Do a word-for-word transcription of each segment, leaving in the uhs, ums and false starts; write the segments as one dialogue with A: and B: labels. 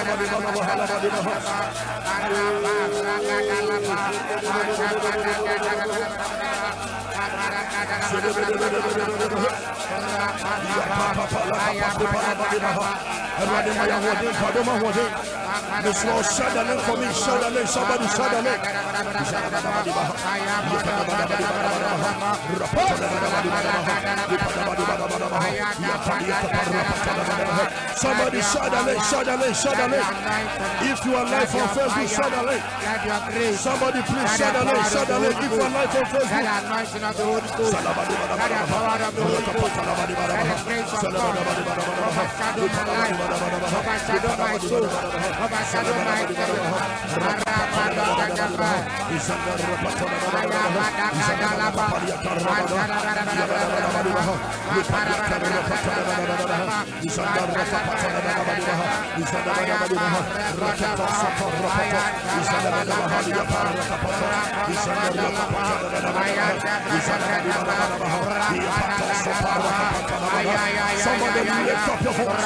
A: This Lord, shout the name for me, shout the name, somebody shout the name. Somebody shout the name, shout the name, shout the name. If you are live on Facebook, shout the name. Somebody please shout the name, shout the name. If you are live on Facebook, somebody lift up your voice.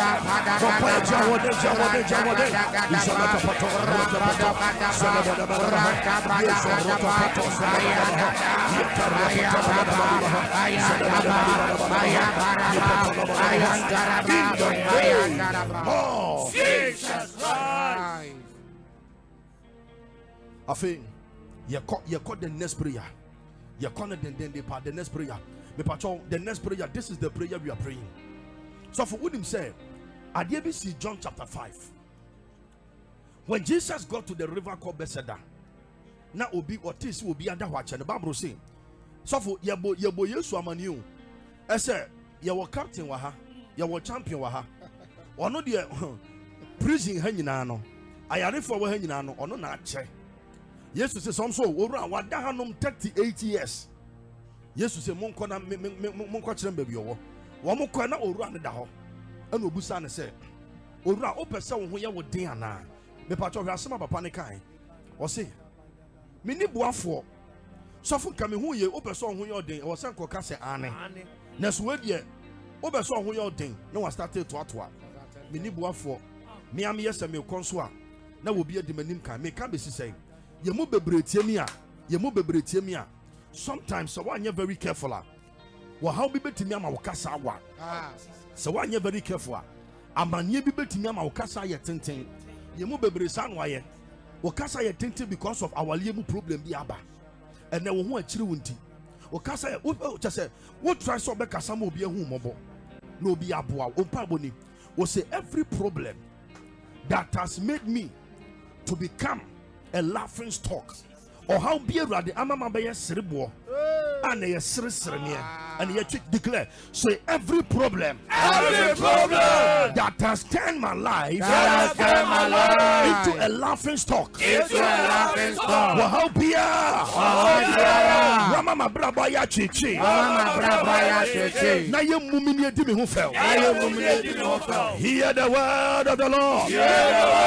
A: Oh, Jesus Christ. I think you caught you caught the next prayer. You caught the then the part the next prayer. The next prayer, this is the prayer we are praying. So for what him say, I did see John chapter five. When Jesus got to the river called Bethesda, now obi what is will be under watch and the Bible saying. So for yabo yabo yesu amaniu. I said, your captain waha, your champion waha. Or no dear prison hanging. I are for hanging or no not check. Yes, to say some so over what dahanum thirty-eight years. Yes, to say monkona monkwachem baby or one more corner or run the hall. And Obusan said, Ora open so when you would dinner. The part of your summer panic or say, Mini boafo. So for coming who you open song when you're day or some cocase Anne. Next word yet. Open song when you're day. No one started to atwa. Mini boafo. Me am yes and me consua. Now will be a demanding kind. May can be saying. You move a Britannia, you move a Britannia. Sometimes so one you're very careful. Well, how be better me ama wakasa wa. So one you're very careful. Ama nye be better me ama wakasa ye tintin. You move a Britannia waye. Wakasa ye tintin because of our limu problem bi aba. And then we want chiri wunti. Wakasa ye just say what try so be kasa mo bi ehu mobo. No bi aboa. Ompa boni. We say every problem that has made me to become a laughing stock, or how be ready, I'm a be a cerebral and a cerebral, and yet declare say every problem, every problem that has turned my life, that has turned my life into a laughing stock, into a laughing stock. Well, how be a Rama Brabaya Chichi, Rama Brabaya Chichi. Now you mummy did me who fell. Hear the word of the Lord.